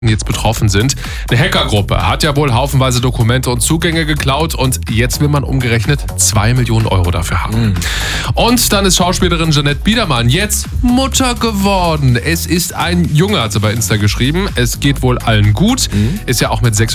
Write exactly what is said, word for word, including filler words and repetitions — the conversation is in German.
jetzt betroffen sind. Eine Hackergruppe hat ja wohl haufenweise Dokumente und Zugänge geklaut und jetzt will man umgerechnet zwei Millionen Euro dafür haben. Mhm. Und dann ist Schauspielerin Jeanette Biedermann jetzt Mutter geworden. Es ist ein Junge, hat sie bei Insta geschrieben. Es geht wohl allen gut. Mhm. Ist ja auch mit sechs